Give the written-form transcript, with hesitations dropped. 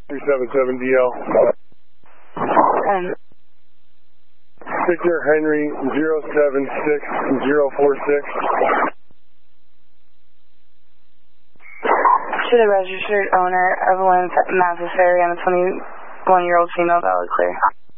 377DL. Victor Henry 076046. To the registered owner of Lynn Mathis Ferry, I'm a 21-year-old female, valid clear.